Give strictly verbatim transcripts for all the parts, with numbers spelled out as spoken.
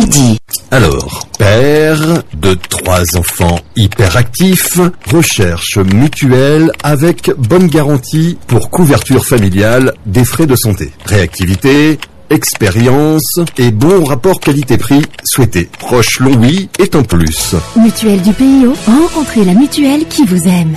midi. Alors, père de trois enfants hyperactifs, recherche mutuelle avec bonne garantie pour couverture familiale des frais de santé. Réactivité, expérience et bon rapport qualité-prix souhaité. Proche Longwy est en plus. Mutuelle du P I O, rencontrez la mutuelle qui vous aime.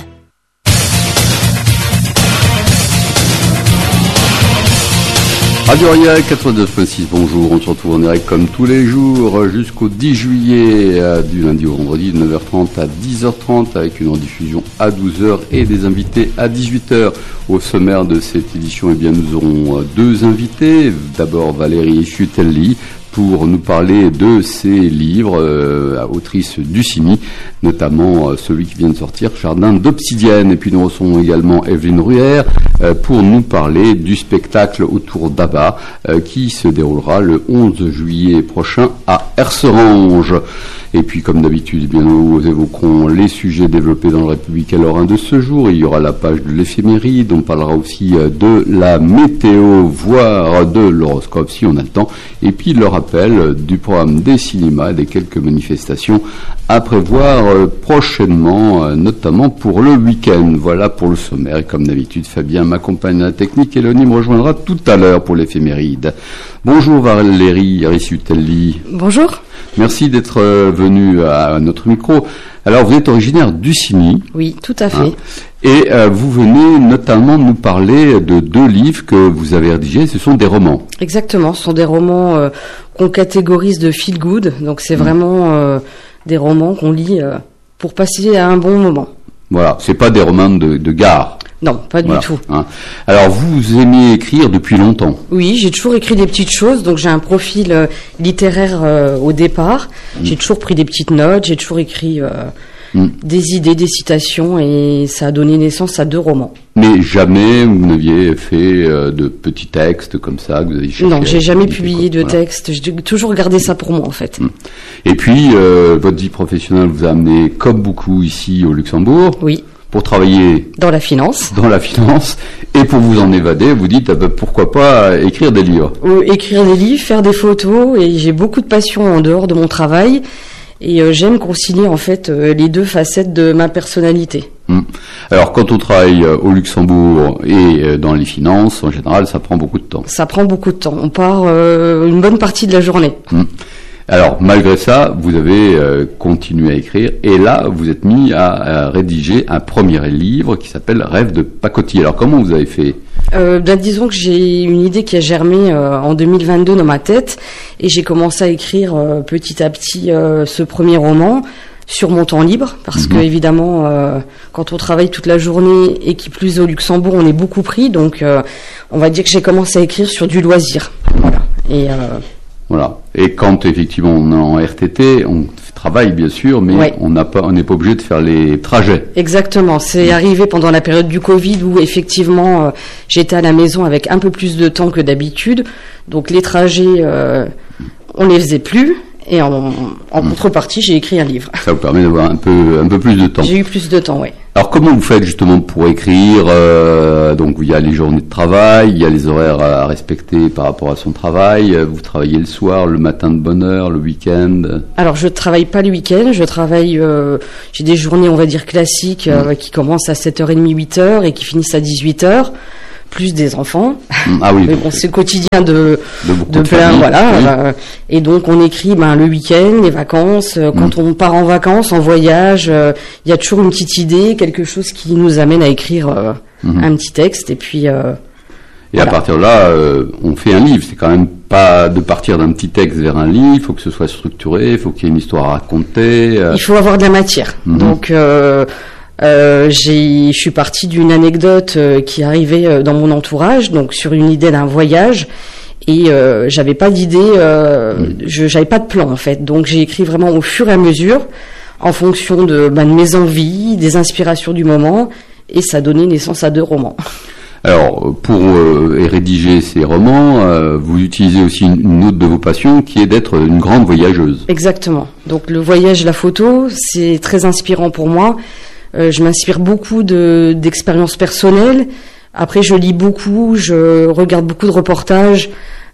Radio Ria quatre-vingt-deux point six, bonjour, on se retrouve en direct comme tous les jours jusqu'au dix juillet, du lundi au vendredi, de neuf heures trente à dix heures trente, avec une rediffusion à douze heures et des invités à dix-huit heures. Au sommaire de cette édition, eh bien, nous aurons deux invités. D'abord Valérie Chutelli, pour nous parler de ses livres, euh, autrice du CIMI, notamment euh, celui qui vient de sortir, Jardin d'Obsidienne. Et puis nous recevons également Evelyne Ruher euh, pour nous parler du spectacle autour d'Abba euh, qui se déroulera le onze juillet prochain à Herserange. Et puis, comme d'habitude, eh bien, nous évoquerons les sujets développés dans le Républicain Lorrain de ce jour. Il y aura la page de l'éphéméride. On parlera aussi de la météo, voire de l'horoscope, si on a le temps. Et puis, le rappel du programme des cinémas et des quelques manifestations à prévoir prochainement, notamment pour le week-end. Voilà pour le sommaire. Et comme d'habitude, Fabien m'accompagne à la technique et Léonie me rejoindra tout à l'heure pour l'éphéméride. Bonjour Valérie Rissutelli. Bonjour. Merci d'être venu à notre micro. Alors, vous êtes originaire du CIMI. Oui, tout à fait. Hein, et euh, vous venez notamment nous parler de deux livres que vous avez rédigés. Ce sont des romans. Exactement, ce sont des romans euh, qu'on catégorise de feel good. Donc, c'est mmh. vraiment euh, des romans qu'on lit euh, pour passer à un bon moment. Voilà, c'est pas des romans de, de gare. Non, pas du voilà, tout. Hein. Alors, vous aimez écrire depuis longtemps? Oui, j'ai toujours écrit des petites choses, donc j'ai un profil euh, littéraire euh, au départ. Mmh. J'ai toujours pris des petites notes, j'ai toujours écrit euh, mmh. des idées, des citations, et ça a donné naissance à deux romans. Mais jamais vous n'aviez fait euh, de petits textes comme ça que vous avez cherché? Non, j'ai jamais publié de voilà. textes. J'ai toujours gardé ça pour moi, en fait. Mmh. Et puis, euh, votre vie professionnelle vous a amené, comme beaucoup ici au Luxembourg. Oui. Pour travailler dans la finance, dans la finance, et pour vous en évader, vous dites ah ben, pourquoi pas écrire des livres. Euh, écrire des livres, faire des photos, et j'ai beaucoup de passion en dehors de mon travail, et euh, j'aime concilier en fait euh, les deux facettes de ma personnalité. Hum. Alors quand on travaille euh, au Luxembourg et euh, dans les finances, en général, ça prend beaucoup de temps. Ça prend beaucoup de temps. On part euh, une bonne partie de la journée. Hum. Alors, malgré ça, vous avez euh, continué à écrire, et là, vous êtes mis à, à rédiger un premier livre qui s'appelle Rêve de pacotille. Alors, comment vous avez fait? euh, ben, disons que j'ai une idée qui a germé euh, en deux mille vingt-deux dans ma tête, et j'ai commencé à écrire euh, petit à petit euh, ce premier roman sur mon temps libre, parce mmh. que évidemment, euh, quand on travaille toute la journée et qui plus au Luxembourg, on est beaucoup pris, donc euh, on va dire que j'ai commencé à écrire sur du loisir. Voilà. Et euh, Voilà. Et quand effectivement on est en R T T, on travaille bien sûr, mais ouais. on n'a pas, on n'est pas obligé de faire les trajets. Exactement. C'est mmh. arrivé pendant la période du Covid où effectivement euh, j'étais à la maison avec un peu plus de temps que d'habitude, donc les trajets euh, on les faisait plus. Et en, en mmh. contrepartie, j'ai écrit un livre. Ça vous permet d'avoir un peu, un peu plus de temps. J'ai eu plus de temps, oui. Alors, comment vous faites justement pour écrire euh, donc, il y a les journées de travail, il y a les horaires à respecter par rapport à son travail. Vous travaillez le soir, le matin de bonne heure, le week-end? Alors, je travaille pas le week-end. Je travaille. Euh, j'ai des journées, on va dire classiques, euh, mmh. qui commencent à sept heures trente, huit heures et qui finissent à dix-huit heures. Plus des enfants. Ah oui. Mais bon, c'est le quotidien de, de, beaucoup de, de plein, famille, voilà. Oui. Euh, et donc, on écrit, ben, le week-end, les vacances. Euh, quand mmh. on part en vacances, en voyage, il euh, y a toujours une petite idée, quelque chose qui nous amène à écrire euh, mmh. un petit texte. Et puis, euh, et voilà. à partir de là, euh, on fait un livre. C'est quand même pas de partir d'un petit texte vers un livre. Il faut que ce soit structuré. Il faut qu'il y ait une histoire à raconter. Euh. Il faut avoir de la matière. Mmh. Donc, euh, Euh, j'ai, je suis partie d'une anecdote euh, qui arrivait euh, dans mon entourage, donc sur une idée d'un voyage, et euh, j'avais pas d'idée, euh, mmh. je, j'avais pas de plan en fait, donc j'ai écrit vraiment au fur et à mesure, en fonction de, ben, de mes envies, des inspirations du moment, et ça a donné naissance à deux romans. Alors, pour euh, rédiger ces romans, euh, vous utilisez aussi une, une autre de vos passions, qui est d'être une grande voyageuse. Exactement. Donc le voyage, la photo, c'est très inspirant pour moi. Euh, je m'inspire beaucoup de, d'expériences personnelles. Après, je lis beaucoup, je regarde beaucoup de reportages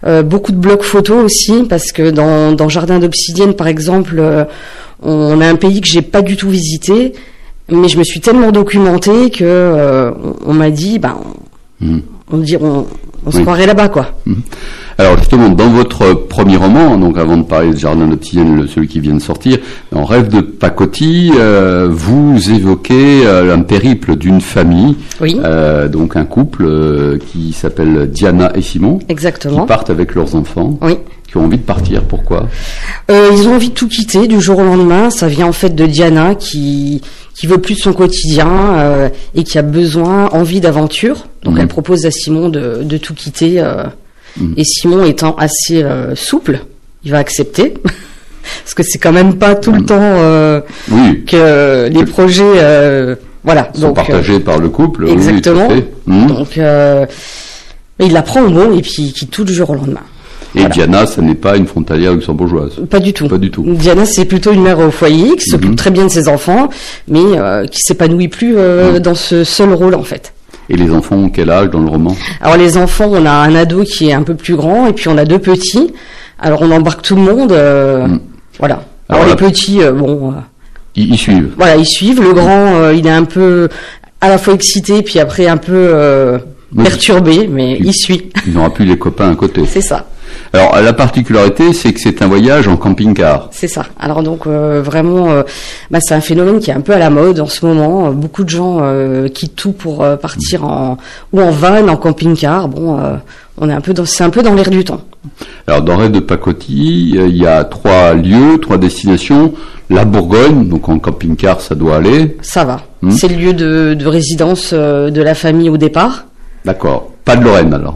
Euh, beaucoup de blocs photos aussi, parce que dans, dans Jardin d'Obsidienne, par exemple, euh, on a un pays que j'ai pas du tout visité, mais je me suis tellement documentée que euh, on, on m'a dit, ben, on, mmh. on, dit, on, on se oui. croirait là-bas, quoi. Mmh. Alors justement, dans votre premier roman, donc avant de parler de Jardin d'Obsidienne, celui qui vient de sortir, en Rêve de pacotille, euh, vous évoquez euh, un périple d'une famille, oui. euh, donc un couple euh, qui s'appelle Diana et Simon, exactement, qui partent avec leurs enfants, oui. qui ont envie de partir. Pourquoi ? euh, Ils ont envie de tout quitter du jour au lendemain. Ça vient en fait de Diana qui qui veut plus de son quotidien euh, et qui a besoin, envie d'aventure. Donc mmh. elle propose à Simon de, de tout quitter. Euh, mmh. Et Simon étant assez euh, souple, il va accepter. Parce que c'est quand même pas tout mmh. le temps euh, oui. que les projets, euh, voilà, sont donc, partagés euh, par le couple. Exactement. Oui, mmh. Donc euh, il la prend au bon et puis il quitte tout du jour au lendemain. Et voilà. Diana, ça n'est pas une frontalière luxembourgeoise. Pas du tout. Pas du tout. Diana, c'est plutôt une mère au foyer qui s'occupe mm-hmm. très bien de ses enfants, mais euh, qui s'épanouit plus euh, mm. dans ce seul rôle en fait. Et les enfants ont quel âge dans le roman ? Alors les enfants, on a un ado qui est un peu plus grand et puis on a deux petits. Alors on embarque tout le monde. Euh, mm. Voilà. Alors, Alors les la... petits, euh, bon. Euh, ils, ils suivent. Voilà, ils suivent. Le grand, euh, il est un peu à la fois excité puis après un peu euh, oui. perturbé, mais il, il suit. Il n'aura plus les copains à côté. C'est ça. Alors la particularité, c'est que c'est un voyage en camping-car. C'est ça. Alors donc euh, vraiment, euh, bah, c'est un phénomène qui est un peu à la mode en ce moment. Euh, beaucoup de gens euh, quittent tout pour euh, partir en ou en van, en camping-car. Bon, euh, on est un peu dans, c'est un peu dans l'air du temps. Alors dans Rêve de pacotille, il y a trois lieux, trois destinations. La Bourgogne, donc en camping-car, ça doit aller. Ça va. Hum. C'est le lieu de, de résidence euh, de la famille au départ. D'accord. Pas de Lorraine alors.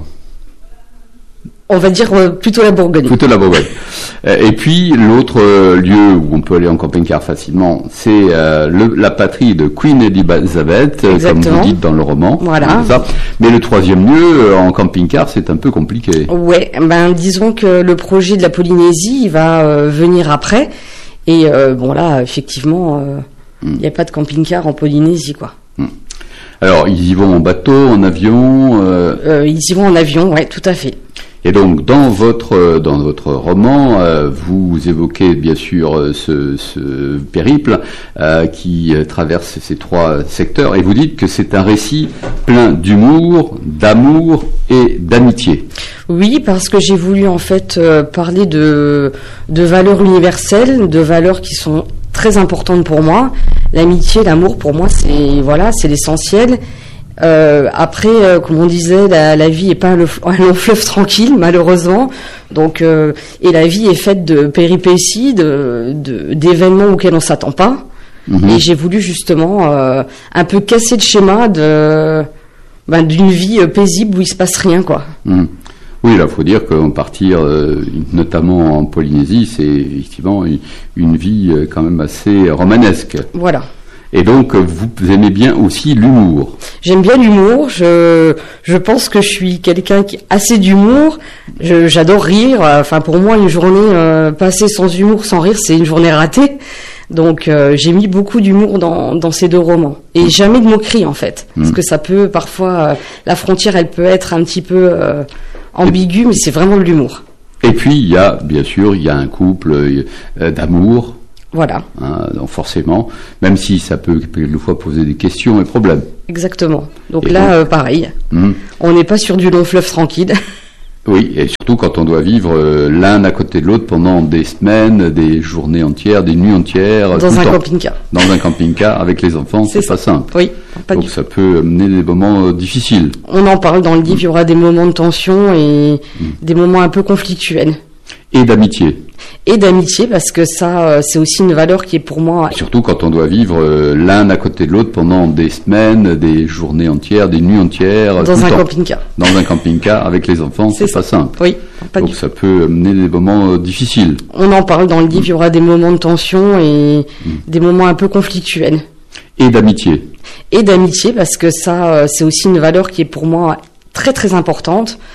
On va dire euh, plutôt la Bourgogne. Plutôt la Bourgogne. Et puis l'autre euh, lieu où on peut aller en camping-car facilement, c'est euh, le, la patrie de Queen Elizabeth, euh, comme vous dites dans le roman. Voilà. Ça. Mais le troisième lieu euh, en camping-car, c'est un peu compliqué. Ouais, ben disons que le projet de la Polynésie, il va euh, venir après. Et euh, bon là, effectivement, il euh, n'y mm. a pas de camping-car en Polynésie, quoi. Mm. Alors ils y vont en bateau, en avion. Euh... Euh, ils y vont en avion, ouais, tout à fait. Et donc dans votre dans votre roman, euh, vous évoquez bien sûr ce, ce périple euh, qui traverse ces trois secteurs, et vous dites que c'est un récit plein d'humour, d'amour et d'amitié. Oui, parce que j'ai voulu en fait euh, parler de de valeurs universelles, de valeurs qui sont très importantes pour moi. L'amitié, l'amour, pour moi, c'est voilà, c'est l'essentiel. Euh, après, euh, comme on disait, la, la vie est pas un, le, un long fleuve tranquille, malheureusement. Donc, euh, et la vie est faite de péripéties, de, de d'événements auxquels on s'attend pas. Mmh. Et j'ai voulu justement euh, un peu casser le schéma de ben, d'une vie paisible où il se passe rien, quoi. Mmh. Oui, là, faut dire qu'en partir, euh, notamment en Polynésie, c'est effectivement une, une vie euh, quand même assez romanesque. Voilà. Et donc, vous aimez bien aussi l'humour. J'aime bien l'humour. Je, je pense que je suis quelqu'un qui a assez d'humour. Je, j'adore rire. Enfin, pour moi, une journée euh, passée sans humour, sans rire, c'est une journée ratée. Donc, euh, j'ai mis beaucoup d'humour dans, dans ces deux romans. Et jamais de moquerie, en fait. Parce mmh. que ça peut, parfois, euh, la frontière, elle peut être un petit peu euh, ambiguë, mais c'est vraiment de l'humour. Et puis, il y a, bien sûr, il y a un couple euh, d'amour. Voilà. Hein, donc forcément, même si ça peut quelquefois poser des questions et problèmes. Exactement. Donc et là, donc, euh, pareil. Mmh. On n'est pas sur du long fleuve tranquille. Oui, et surtout quand on doit vivre euh, l'un à côté de l'autre pendant des semaines, des journées entières, des nuits entières. Dans un camping-car. Dans un camping-car avec les enfants, c'est, c'est pas simple. Oui. Pas donc du ça tout. peut mener des moments euh, difficiles. On en parle dans le livre, il y aura des moments de tension et mmh. des moments un peu conflictuels. Et d'amitié. Et d'amitié, parce que ça, c'est aussi une valeur qui est pour moi... Surtout quand on doit vivre l'un à côté de l'autre pendant des semaines, des journées entières, des nuits entières. Dans un camping-car. Dans un camping-car avec les enfants, c'est, c'est pas simple. Oui, pas donc du ça peut mener des moments difficiles. On en parle dans le livre, il y aura des moments de tension et mmh. des moments un peu conflictuels. Et d'amitié. Et d'amitié, parce que ça, c'est aussi une valeur qui est pour moi très très importante.